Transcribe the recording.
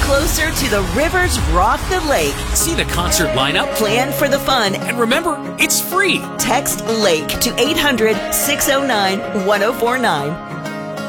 closer to the rivers rock the lake. See the concert lineup. Plan for the fun. And remember, it's free. Text LAKE to 800-609-1049.